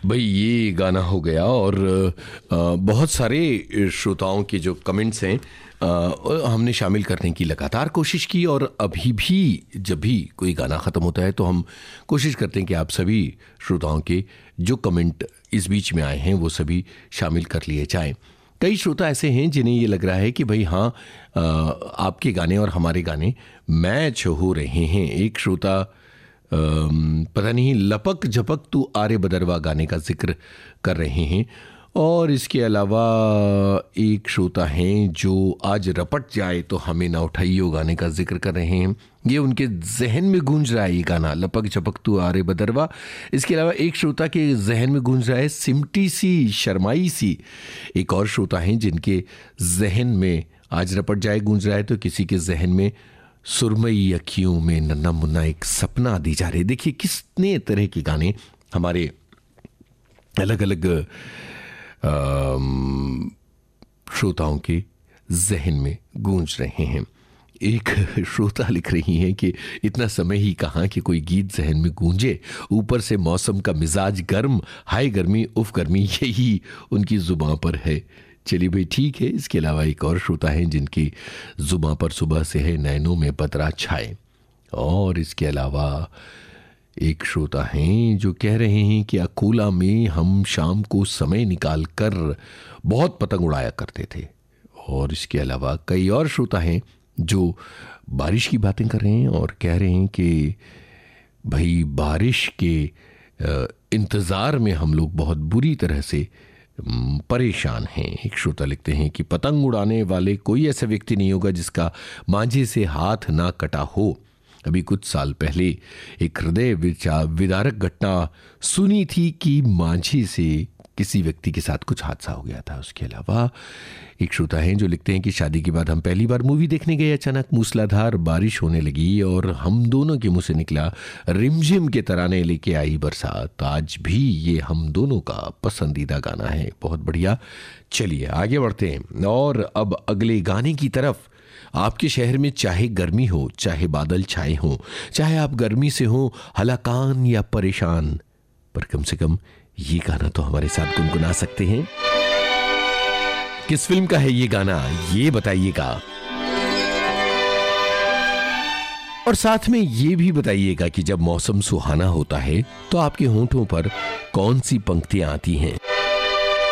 भाई ये गाना हो गया और बहुत सारे श्रोताओं के जो कमेंट्स हैं हमने शामिल करने की लगातार कोशिश की और अभी भी जब भी कोई गाना ख़त्म होता है तो हम कोशिश करते हैं कि आप सभी श्रोताओं के जो कमेंट इस बीच में आए हैं वो सभी शामिल कर लिए जाएं। कई श्रोता ऐसे हैं जिन्हें ये लग रहा है कि भाई हाँ आपके गाने और हमारे गाने मैच हो रहे हैं। एक श्रोता पता नहीं लपक झपक तू आरे बदरवा गाने का जिक्र कर रहे हैं और इसके अलावा एक श्रोता हैं जो आज रपट जाए तो हमें ना उठाइयो गाने का जिक्र कर रहे हैं। ये उनके जहन में गूंज रहा है ये गाना लपक झपक तू आरे बदरवा। इसके अलावा एक श्रोता के जहन में गूंज रहा है सिमटी सी शर्माई सी। एक और श्रोता हैं जिनके जहन में आज रपट जाए गूंज रहा है तो किसी के जहन में सुरमई अखियों में नन्ना मुन्ना एक सपना दी जा रही। देखिए कितने तरह के गाने हमारे अलग अलग श्रोताओं के जहन में गूंज रहे हैं। एक श्रोता लिख रही हैं कि इतना समय ही कहाँ कि कोई गीत जहन में गूंजे, ऊपर से मौसम का मिजाज गर्म, हाय गर्मी उफ गर्मी, यही उनकी जुबान पर है। चलिए भाई ठीक है। इसके अलावा एक और श्रोता हैं जिनकी जुबान पर सुबह से है नैनों में बदरा छाए। और इसके अलावा एक श्रोता हैं जो कह रहे हैं कि अकोला में हम शाम को समय निकाल कर बहुत पतंग उड़ाया करते थे। और इसके अलावा कई और श्रोता हैं जो बारिश की बातें कर रहे हैं और कह रहे हैं कि भाई बारिश के इंतज़ार में हम लोग बहुत बुरी तरह से परेशान हैं। एक श्रोता लिखते हैं कि पतंग उड़ाने वाले कोई ऐसा व्यक्ति नहीं होगा जिसका मांझे से हाथ ना कटा हो। अभी कुछ साल पहले एक हृदय विदारक घटना सुनी थी कि मांझे से किसी व्यक्ति के साथ कुछ हादसा हो गया था। उसके अलावा एक श्रोता हैं जो लिखते हैं कि शादी के बाद हम पहली बार मूवी देखने गए, अचानक मूसलाधार बारिश होने लगी और हम दोनों के मुंह से निकला रिमझिम के तराने लेके आई बरसात। आज भी ये हम दोनों का पसंदीदा गाना है। बहुत बढ़िया। चलिए आगे बढ़ते हैं और अब अगले गाने की तरफ। आपके शहर में चाहे गर्मी हो, चाहे बादल छाए हों, चाहे आप गर्मी से हो हलाकान या परेशान, पर कम से कम ये गाना तो हमारे साथ गुनगुना सकते हैं। किस फिल्म का है ये गाना ये बताइएगा और साथ में ये भी बताइएगा कि जब मौसम सुहाना होता है तो आपके होंठों पर कौन सी पंक्तियां आती हैं।